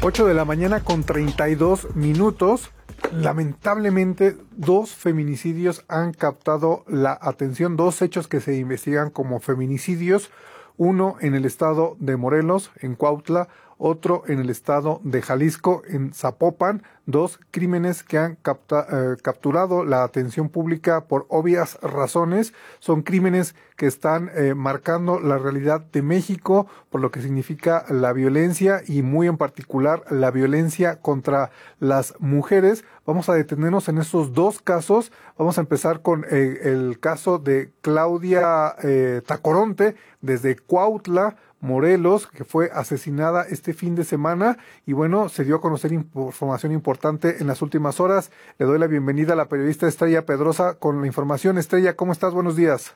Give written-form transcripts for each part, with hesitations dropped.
8 de la mañana con 32 minutos. Lamentablemente, dos feminicidios han captado la atención, dos hechos que se investigan como feminicidios, uno en el estado de Morelos, en Cuautla, otro en el estado de Jalisco, en Zapopan, dos crímenes que han capturado la atención pública por obvias razones. Son crímenes que están marcando la realidad de México por lo que significa la violencia y muy en particular la violencia contra las mujeres. Vamos a detenernos en estos dos casos. Vamos a empezar con el caso de Claudia Tacoronte desde Cuautla, Morelos, que fue asesinada este fin de semana y bueno, se dio a conocer información importante en las últimas horas. Le doy la bienvenida a la periodista Estrella Pedrosa con la información. Estrella, ¿cómo estás? Buenos días.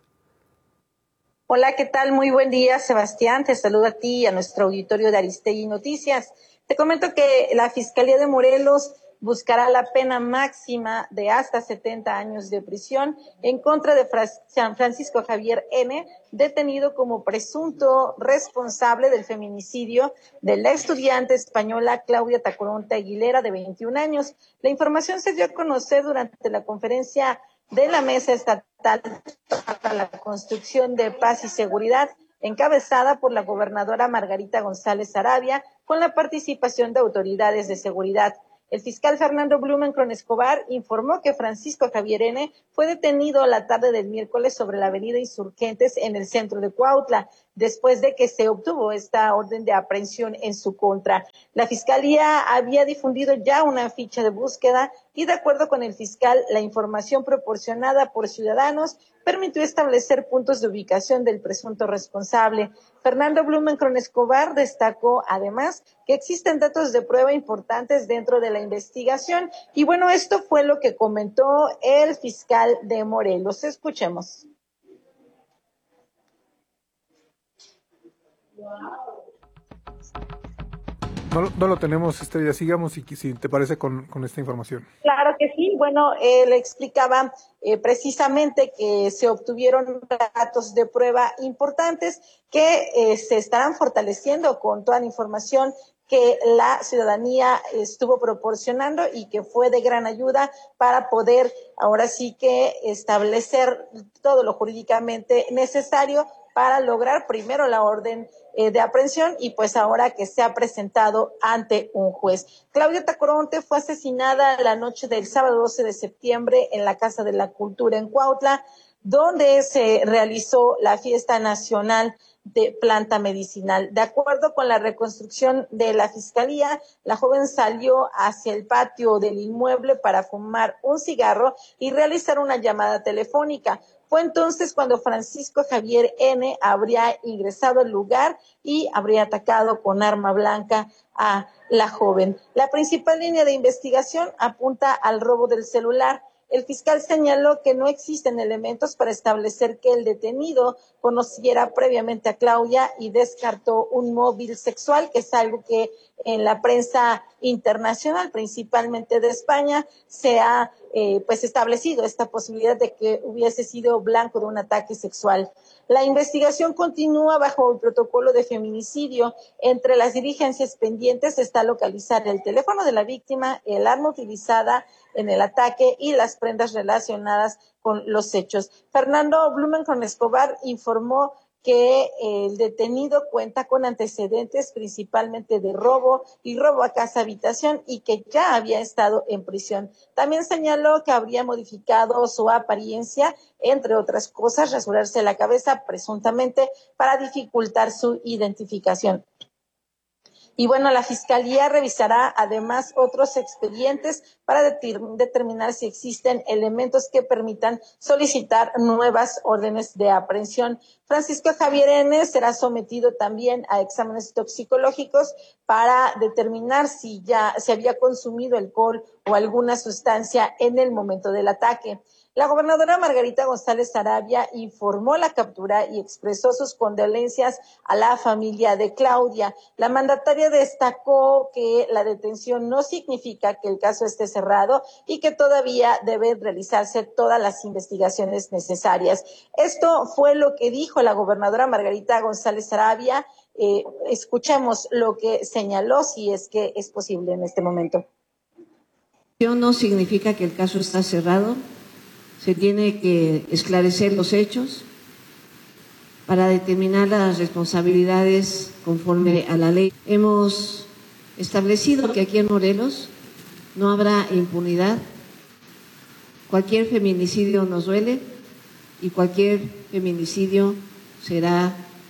Hola, ¿qué tal? Muy buen día, Sebastián. Te saludo a ti y a nuestro auditorio de Aristegui Noticias. Te comento que la Fiscalía de Morelos buscará la pena máxima de hasta 70 años de prisión en contra de Francisco Javier N., detenido como presunto responsable del feminicidio de la estudiante española Claudia Tacoronte Aguilera, de 21 años. La información se dio a conocer durante la conferencia de la Mesa Estatal para la Construcción de Paz y Seguridad, encabezada por la gobernadora Margarita González Sarabia, con la participación de autoridades de seguridad. El fiscal Fernando Blumenkron Escobar informó que Francisco Javier N. fue detenido la tarde del miércoles sobre la avenida Insurgentes en el centro de Cuautla, después de que se obtuvo esta orden de aprehensión en su contra. La fiscalía había difundido ya una ficha de búsqueda y, de acuerdo con el fiscal, la información proporcionada por ciudadanos permitió establecer puntos de ubicación del presunto responsable. Fernando Blumenkron Escobar destacó además que existen datos de prueba importantes dentro de la investigación y bueno, esto fue lo que comentó el fiscal de Morelos. Escuchemos. No lo tenemos, Estrella. Sigamos si te parece con esta información. Claro que sí. Bueno, él explicaba precisamente que se obtuvieron datos de prueba importantes que se estarán fortaleciendo con toda la información que la ciudadanía estuvo proporcionando y que fue de gran ayuda para poder ahora sí que establecer todo lo jurídicamente necesario para lograr primero la orden de aprehensión y pues ahora que se ha presentado ante un juez. Claudia Tacoronte fue asesinada la noche del sábado 12 de septiembre en la Casa de la Cultura en Cuautla, donde se realizó la fiesta nacional de planta medicinal. De acuerdo con la reconstrucción de la fiscalía, la joven salió hacia el patio del inmueble para fumar un cigarro y realizar una llamada telefónica. Fue entonces cuando Francisco Javier N. habría ingresado al lugar y habría atacado con arma blanca a la joven. La principal línea de investigación apunta al robo del celular. El fiscal señaló que no existen elementos para establecer que el detenido conociera previamente a Claudia y descartó un móvil sexual, que es algo que en la prensa internacional, principalmente de España, se ha pues establecido esta posibilidad de que hubiese sido blanco de un ataque sexual. La investigación continúa bajo el protocolo de feminicidio. Entre las diligencias pendientes está localizar el teléfono de la víctima, el arma utilizada en el ataque y las prendas relacionadas con los hechos. Fernando Blumenkron Escobar informó que el detenido cuenta con antecedentes principalmente de robo y robo a casa habitación y que ya había estado en prisión. También señaló que habría modificado su apariencia, entre otras cosas, rasurarse la cabeza presuntamente para dificultar su identificación. Y bueno, la Fiscalía revisará además otros expedientes para determinar si existen elementos que permitan solicitar nuevas órdenes de aprehensión. Francisco Javier N. será sometido también a exámenes toxicológicos para determinar si se había consumido alcohol o alguna sustancia en el momento del ataque. La gobernadora Margarita González Sarabia informó la captura y expresó sus condolencias a la familia de Claudia. La mandataria destacó que la detención no significa que el caso esté cerrado y que todavía deben realizarse todas las investigaciones necesarias. Esto fue lo que dijo la gobernadora Margarita González Sarabia Escuchemos lo que señaló, si es que es posible en este momento. No significa que el caso está cerrado. Se tiene que esclarecer los hechos para determinar las responsabilidades conforme a la ley. Hemos establecido que aquí en Morelos no habrá impunidad. Cualquier feminicidio nos duele y cualquier feminicidio será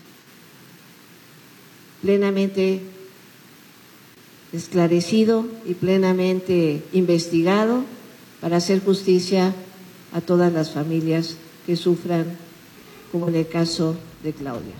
plenamente esclarecido y plenamente investigado para hacer justicia a todas las familias que sufran, como en el caso de Claudia.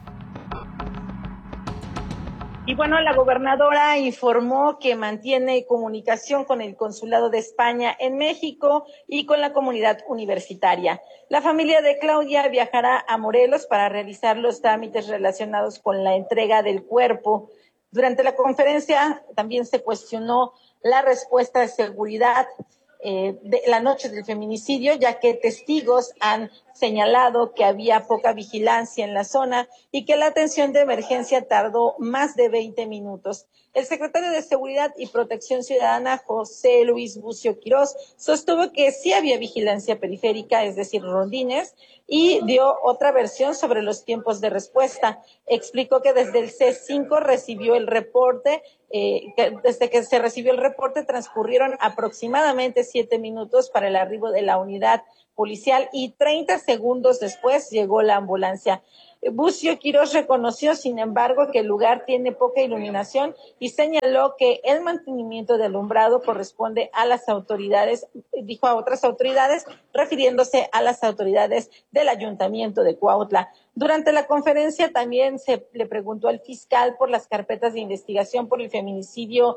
Y bueno, la gobernadora informó que mantiene comunicación con el Consulado de España en México y con la comunidad universitaria. La familia de Claudia viajará a Morelos para realizar los trámites relacionados con la entrega del cuerpo. Durante la conferencia también se cuestionó la respuesta de seguridad de la noche del feminicidio, ya que testigos han señalado que había poca vigilancia en la zona y que la atención de emergencia tardó más de 20 minutos. El secretario de Seguridad y Protección Ciudadana, José Luis Bucio Quirós, sostuvo que sí había vigilancia periférica, es decir, rondines, y dio otra versión sobre los tiempos de respuesta. Explicó que desde el C5 recibió el reporte, desde que se recibió el reporte transcurrieron aproximadamente 7 minutos para el arribo de la unidad policial y 30 segundos después llegó la ambulancia. Bucio Quirós reconoció, sin embargo, que el lugar tiene poca iluminación y señaló que el mantenimiento de alumbrado corresponde a las autoridades, dijo a otras autoridades, refiriéndose a las autoridades del Ayuntamiento de Cuautla. Durante la conferencia también se le preguntó al fiscal por las carpetas de investigación por el feminicidio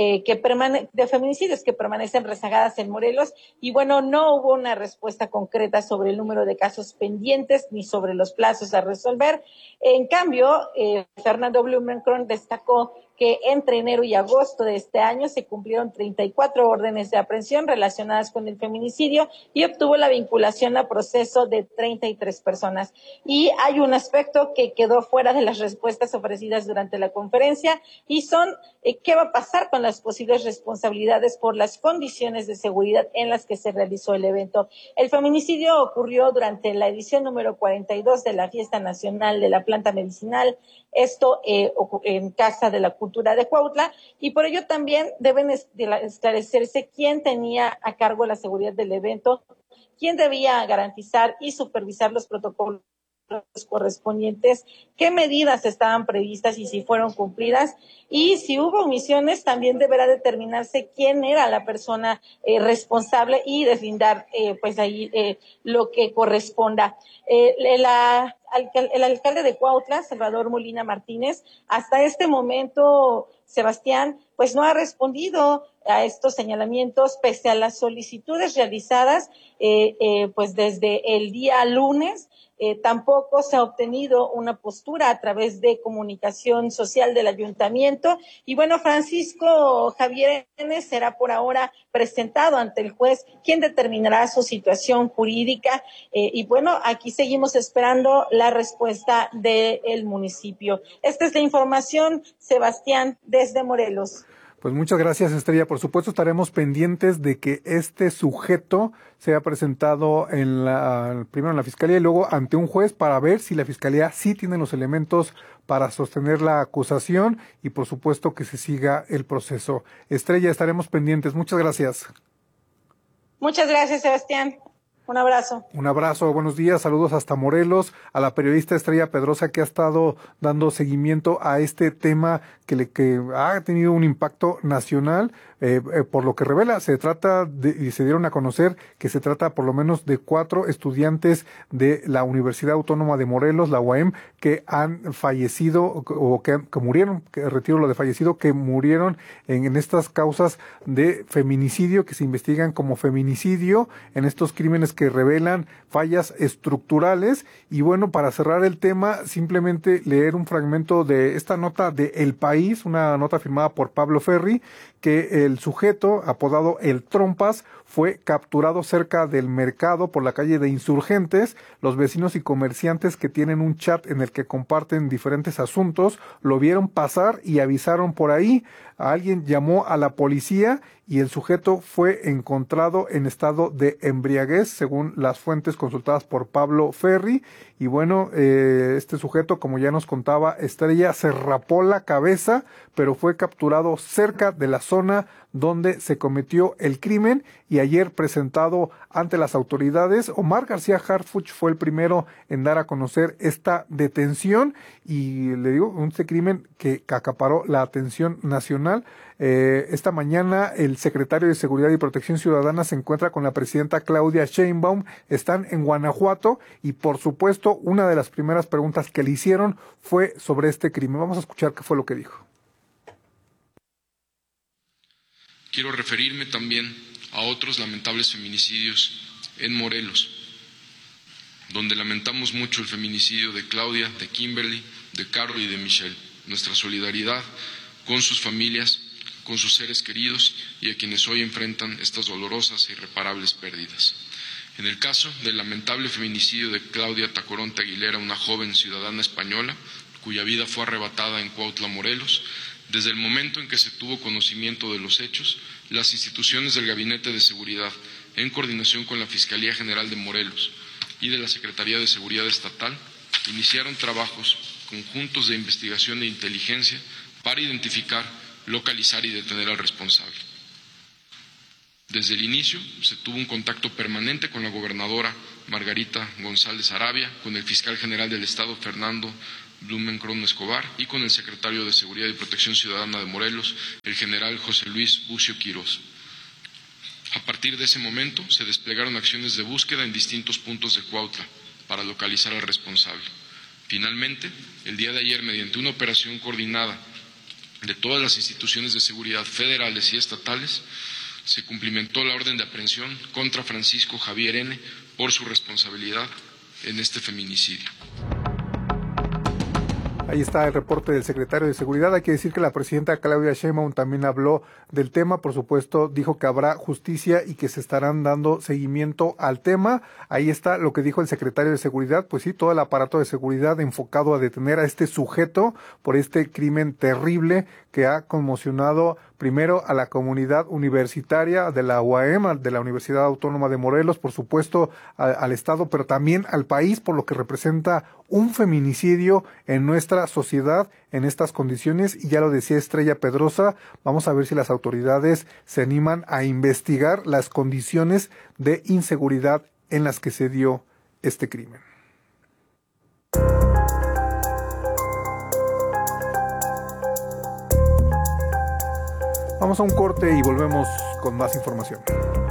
de feminicidios que permanecen rezagadas en Morelos, y bueno, no hubo una respuesta concreta sobre el número de casos pendientes ni sobre los plazos a resolver. En cambio, Fernando Blumenkron destacó que entre enero y agosto de este año se cumplieron 34 órdenes de aprehensión relacionadas con el feminicidio y obtuvo la vinculación a proceso de 33 personas. Y hay un aspecto que quedó fuera de las respuestas ofrecidas durante la conferencia y son qué va a pasar con las posibles responsabilidades por las condiciones de seguridad en las que se realizó el evento. El feminicidio ocurrió durante la edición número 42 de la Fiesta Nacional de la Planta Medicinal, esto en Casa de la Cultura de Cuautla, y por ello también deben esclarecerse quién tenía a cargo la seguridad del evento, quién debía garantizar y supervisar los protocolos correspondientes, qué medidas estaban previstas y si fueron cumplidas, y si hubo omisiones también deberá determinarse quién era la persona responsable y deslindar pues ahí lo que corresponda. El alcalde de Cuautla, Salvador Molina Martínez, hasta este momento, Sebastián, pues no ha respondido a estos señalamientos pese a las solicitudes realizadas pues desde el día lunes. Tampoco se ha obtenido una postura a través de comunicación social del ayuntamiento. Y bueno, Francisco Javier N. será por ahora presentado ante el juez, quien determinará su situación jurídica. Y bueno, aquí seguimos esperando la respuesta del municipio. Esta es la información, Sebastián, desde Morelos. Pues muchas gracias, Estrella. Por supuesto, estaremos pendientes de que este sujeto sea presentado primero en la fiscalía y luego ante un juez para ver si la fiscalía sí tiene los elementos para sostener la acusación y por supuesto que se siga el proceso. Estrella, estaremos pendientes. Muchas gracias. Muchas gracias, Sebastián. Un abrazo. Un abrazo, buenos días, saludos hasta Morelos, a la periodista Estrella Pedrosa que ha estado dando seguimiento a este tema que ha tenido un impacto nacional, por lo que revela, y se dieron a conocer que se trata por lo menos de 4 estudiantes de la Universidad Autónoma de Morelos, la UAM, que han fallecido o que murieron, que retiro lo de fallecido, que murieron en estas causas de feminicidio, que se investigan como feminicidio, en estos crímenes que revelan fallas estructurales. Y bueno, para cerrar el tema, simplemente leer un fragmento de esta nota de El País, una nota firmada por Pablo Ferri, que el sujeto, apodado El Trompas, fue capturado cerca del mercado por la calle de Insurgentes. Los vecinos y comerciantes que tienen un chat en el que comparten diferentes asuntos lo vieron pasar y avisaron por ahí. Alguien llamó a la policía y el sujeto fue encontrado en estado de embriaguez, según las fuentes consultadas por Pablo Ferri. Y bueno, este sujeto, como ya nos contaba Estrella, se rapó la cabeza, pero fue capturado cerca de la zona donde se cometió el crimen y ayer presentado ante las autoridades. Omar García Harfuch fue el primero en dar a conocer esta detención y le digo, este crimen que acaparó la atención nacional. Esta mañana el secretario de Seguridad y Protección Ciudadana se encuentra con la presidenta Claudia Sheinbaum, están en Guanajuato y por supuesto una de las primeras preguntas que le hicieron fue sobre este crimen. Vamos a escuchar qué fue lo que dijo. Quiero referirme también a otros lamentables feminicidios en Morelos, donde lamentamos mucho el feminicidio de Claudia, de Kimberly, de Carlos y de Michelle. Nuestra solidaridad con sus familias, con sus seres queridos y a quienes hoy enfrentan estas dolorosas e irreparables pérdidas. En el caso del lamentable feminicidio de Claudia Tacoronte Aguilera, una joven ciudadana española, cuya vida fue arrebatada en Cuautla, Morelos, desde el momento en que se tuvo conocimiento de los hechos, las instituciones del Gabinete de Seguridad, en coordinación con la Fiscalía General de Morelos y de la Secretaría de Seguridad Estatal, iniciaron trabajos conjuntos de investigación e inteligencia para identificar, localizar y detener al responsable. Desde el inicio se tuvo un contacto permanente con la gobernadora Margarita González Arabia, con el fiscal general del Estado Fernando Blumenkron Escobar y con el secretario de Seguridad y Protección Ciudadana de Morelos, el general José Luis Bucio Quirós. A partir de ese momento se desplegaron acciones de búsqueda en distintos puntos de Cuautla para localizar al responsable. Finalmente, el día de ayer, mediante una operación coordinada de todas las instituciones de seguridad federales y estatales, se cumplimentó la orden de aprehensión contra Francisco Javier N. por su responsabilidad en este feminicidio. Ahí está el reporte del secretario de Seguridad. Hay que decir que la presidenta Claudia Sheinbaum también habló del tema. Por supuesto, dijo que habrá justicia y que se estarán dando seguimiento al tema. Ahí está lo que dijo el secretario de Seguridad. Pues sí, todo el aparato de seguridad enfocado a detener a este sujeto por este crimen terrible que ha conmocionado primero a la comunidad universitaria de la UAM, de la Universidad Autónoma de Morelos, por supuesto al Estado, pero también al país, por lo que representa un feminicidio en nuestra sociedad en estas condiciones. Y ya lo decía Estrella Pedrosa, vamos a ver si las autoridades se animan a investigar las condiciones de inseguridad en las que se dio este crimen. Vamos a un corte y volvemos con más información.